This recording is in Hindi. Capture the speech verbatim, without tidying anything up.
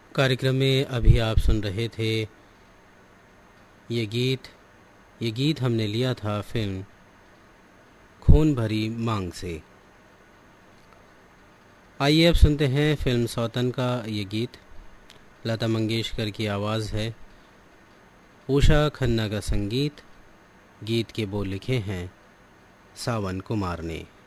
कार्यक्रम में अभी आप सुन रहे थे ये गीत ये गीत हमने लिया था फिल्म खून भरी मांग से। आइए अब सुनते हैं फिल्म सौतन का ये गीत। लता मंगेशकर की आवाज़ है, उषा खन्ना का संगीत। गीत के बोल लिखे हैं सावन कुमार ने।